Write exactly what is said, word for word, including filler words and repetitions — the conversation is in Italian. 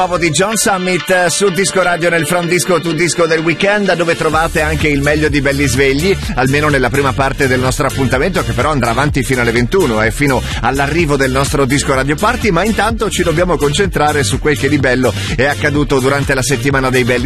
Nuovo di John Summit su Disco Radio nel From Disco to Disco del weekend, dove trovate anche il meglio di Belli Svegli, almeno nella prima parte del nostro appuntamento, che però andrà avanti fino alle ventuno e eh, fino all'arrivo del nostro Disco Radio Party. Ma intanto ci dobbiamo concentrare su quel che di bello è accaduto durante la settimana dei Belli